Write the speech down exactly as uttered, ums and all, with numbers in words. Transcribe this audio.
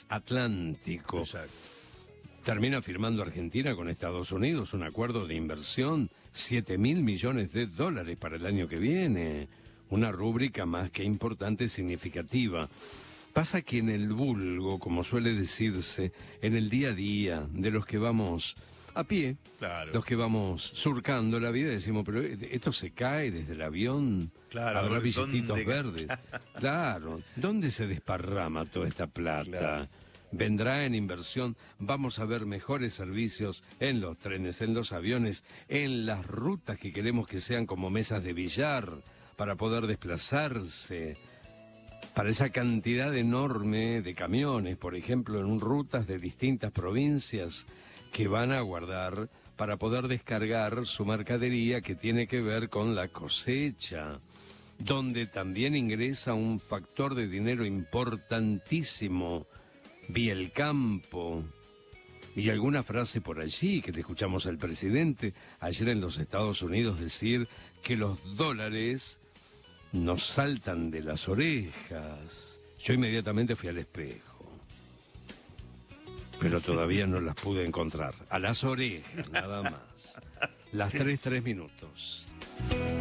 transatlántico. Exacto. Termina firmando Argentina con Estados Unidos un acuerdo de inversión, siete mil millones de dólares para el año que viene. Una rúbrica más que importante y significativa. Pasa que en el vulgo, como suele decirse, en el día a día de los que vamos a pie, Claro. los que vamos surcando la vida, decimos, pero esto se cae desde el avión, Claro, habrá billetitos ¿dónde? verdes. Claro, ¿dónde se desparrama toda esta plata? Claro. Vendrá en inversión, vamos a ver mejores servicios en los trenes, en los aviones, en las rutas que queremos que sean como mesas de billar para poder desplazarse, para esa cantidad enorme de camiones, por ejemplo, en rutas de distintas provincias que van a guardar para poder descargar su mercadería que tiene que ver con la cosecha, donde también ingresa un factor de dinero importantísimo vía el campo. Y alguna frase por allí que le escuchamos al presidente ayer en los Estados Unidos decir que los dólares nos saltan de las orejas. Yo inmediatamente fui al espejo, pero todavía no las pude encontrar. A las orejas, nada más. Las tres, tres minutos.